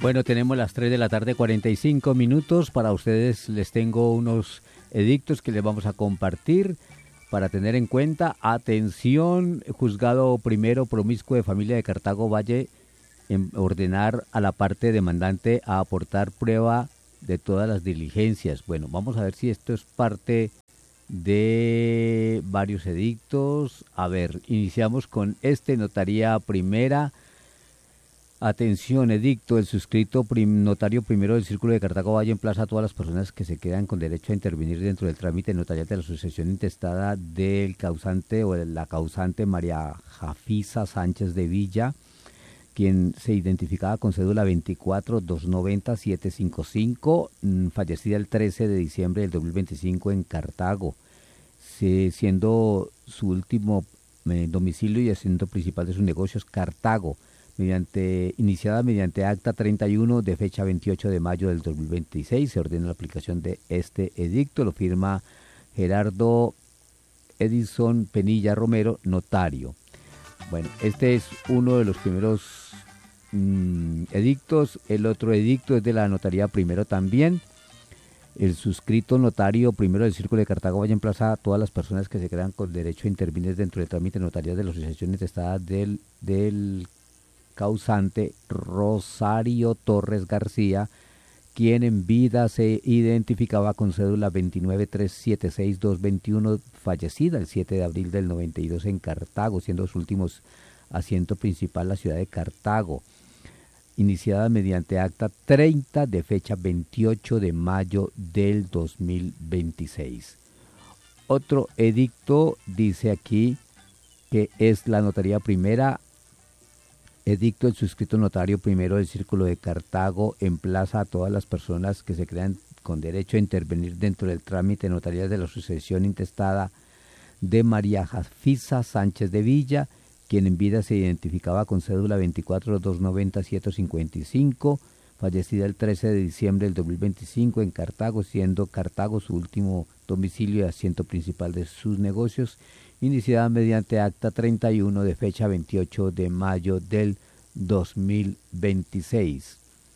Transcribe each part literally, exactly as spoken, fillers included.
Bueno, tenemos las tres de la tarde, cuarenta y cinco minutos. Para ustedes les tengo unos edictos que les vamos a compartir para tener en cuenta. Atención, juzgado primero promiscuo de familia de Cartago Valle, en ordenar a la parte demandante a aportar prueba de todas las diligencias. Bueno, vamos a ver si esto es parte de varios edictos. A ver, iniciamos con este, notaría primera. Atención, edicto, el suscrito prim, notario primero del Círculo de Cartago Valle emplaza a todas las personas que se quedan con derecho a intervenir dentro del trámite notarial de la sucesión intestada del causante o de la causante María Jafisa Sánchez de Villa, quien se identificaba con cédula veinticuatro dos noventa setecientos cincuenta y cinco, fallecida el trece de diciembre del dos mil veinticinco en Cartago, siendo su último eh, domicilio y asiento principal de sus negocios Cartago, mediante iniciada mediante acta treinta y uno de fecha veintiocho de mayo del dos mil veintiséis. Se ordena la aplicación de este edicto. Lo firma Gerardo Edison Penilla Romero, notario. Bueno, este es uno de los primeros mmm, edictos. El otro edicto es de la notaría primero también. El suscrito notario primero del Círculo de Cartago Valle emplaza a todas las personas que se crean con derecho a intervenir dentro del trámite notarial de la sucesión intestada del, del causante Rosario Torres García, quien en vida se identificaba con cédula veintinueve tres setenta y seis dos veintiuno, fallecida el siete de abril del noventa y dos en Cartago, siendo su último asiento principal la ciudad de Cartago, iniciada mediante acta treinta de fecha veintiocho de mayo del dos mil veintiséis. Otro edicto dice aquí que es la notaría primera. Edicto, el suscrito notario primero del Círculo de Cartago emplaza a todas las personas que se crean con derecho a intervenir dentro del trámite notarial de la sucesión intestada de María Jafisa Sánchez de Villa, quien en vida se identificaba con cédula veinticuatro dos noventa setecientos cincuenta y cinco, fallecida el trece de diciembre del dos mil veinticinco en Cartago, siendo Cartago su último domicilio y asiento principal de sus negocios, iniciada mediante acta treinta y uno de fecha veintiocho de mayo del dos mil veintiséis.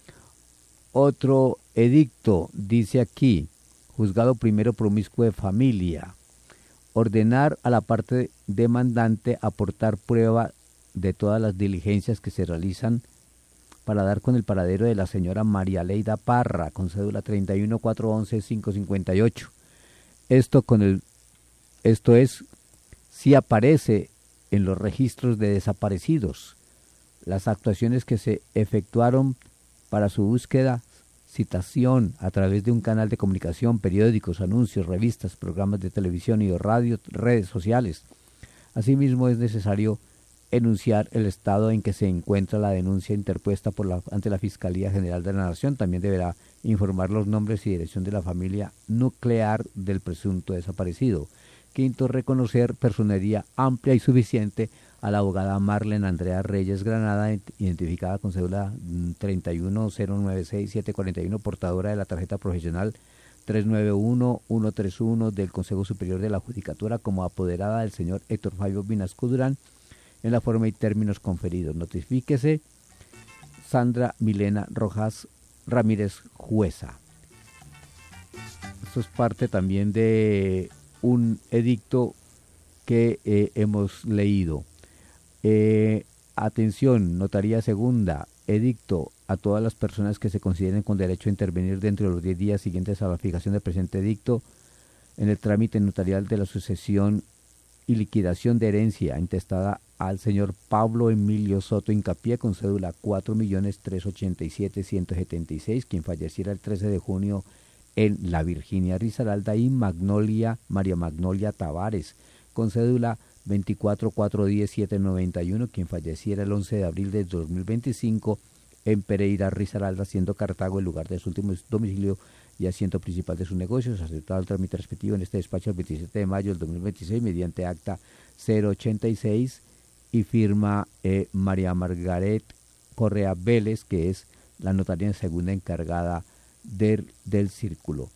Otro edicto dice aquí, juzgado primero promiscuo de familia, ordenar a la parte demandante aportar prueba de todas las diligencias que se realizan para dar con el paradero de la señora María Leida Parra, con cédula treinta y uno cuatrocientos once quinientos cincuenta y ocho. Esto con el esto es si aparece en los registros de desaparecidos, las actuaciones que se efectuaron para su búsqueda, citación a través de un canal de comunicación, periódicos, anuncios, revistas, programas de televisión y de radio, redes sociales. Asimismo, es necesario enunciar el estado en que se encuentra la denuncia interpuesta por la, ante la Fiscalía General de la Nación. También deberá informar los nombres y dirección de la familia nuclear del presunto desaparecido. Quinto, reconocer personería amplia y suficiente a la abogada Marlene Andrea Reyes Granada, identificada con cédula treinta y uno cero noventa y seis setecientos cuarenta y uno, portadora de la tarjeta profesional tres nueve uno uno tres uno del Consejo Superior de la Judicatura, como apoderada del señor Héctor Fabio Vinasco Durán, en la forma y términos conferidos. Notifíquese Sandra Milena Rojas Ramírez, jueza. Esto es parte también de un edicto que eh, hemos leído. Eh, atención, notaría segunda, edicto a todas las personas que se consideren con derecho a intervenir dentro de los diez días siguientes a la fijación del presente edicto en el trámite notarial de la sucesión y liquidación de herencia intestada al señor Pablo Emilio Soto Incapié, con cédula cuatro millones trescientos ochenta y siete mil ciento setenta y seis, quien falleciera el trece de junio en La Virginia Risaralda, y Magnolia, María Magnolia Tavares, con cédula veinticuatro cuatrocientos diez mil setecientos noventa y uno, quien falleciera el once de abril de dos mil veinticinco en Pereira Risaralda, siendo Cartago el lugar de su último domicilio y asiento principal de sus negocios, aceptado el trámite respectivo en este despacho el veintisiete de mayo del dos mil veintiséis mediante acta cero ochenta y seis, y firma eh, María Margaret Correa Vélez, que es la notaria segunda encargada del, del círculo.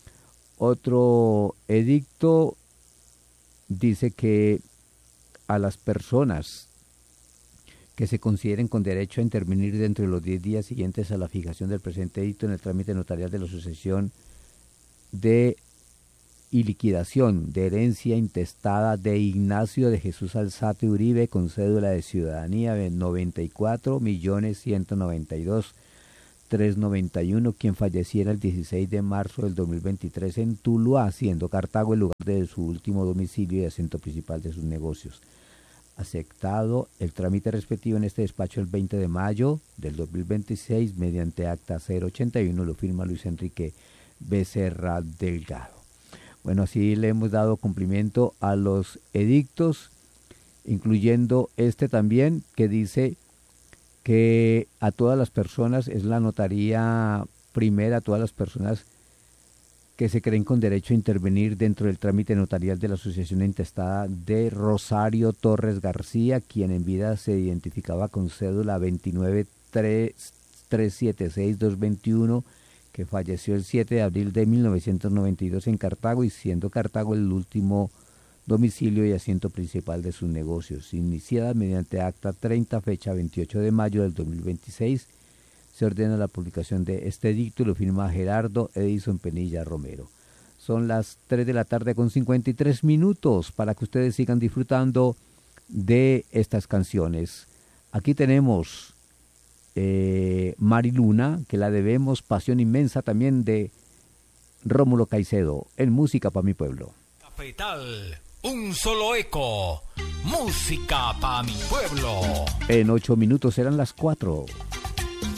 Otro edicto dice que a las personas que se consideren con derecho a intervenir dentro de los diez días siguientes a la fijación del presente edicto en el trámite notarial de la sucesión de y liquidación de herencia intestada de Ignacio de Jesús Alzate Uribe con cédula de ciudadanía de noventa y cuatro millones ciento noventa y dos mil trescientos noventa y uno, quien falleciera el dieciséis de marzo del dos mil veintitrés en Tuluá, siendo Cartago el lugar de su último domicilio y asiento principal de sus negocios. Aceptado el trámite respectivo en este despacho el veinte de mayo del dos mil veintiséis mediante acta cero ochenta y uno, lo firma Luis Enrique Becerra Delgado. Bueno, así le hemos dado cumplimiento a los edictos, incluyendo este también que dice que a todas las personas, es la notaría primera, a todas las personas que se creen con derecho a intervenir dentro del trámite notarial de la sucesión intestada de Rosario Torres García, quien en vida se identificaba con cédula veintinueve tres siete seis dos veintiuno, que falleció el siete de abril de mil novecientos noventa y dos en Cartago, y siendo Cartago el último domicilio y asiento principal de sus negocios. Iniciada mediante acta treinta, fecha veintiocho de mayo del dos mil veintiséis, se ordena la publicación de este edicto y lo firma Gerardo Edison Penilla Romero. Son las tres de la tarde con cincuenta y tres minutos para que ustedes sigan disfrutando de estas canciones. Aquí tenemos Eh, Mariluna, que la debemos, Pasión Inmensa, también de Rómulo Caicedo, en Música para mi pueblo. Cafetal, un solo eco, música para mi pueblo. En ocho minutos serán las cuatro.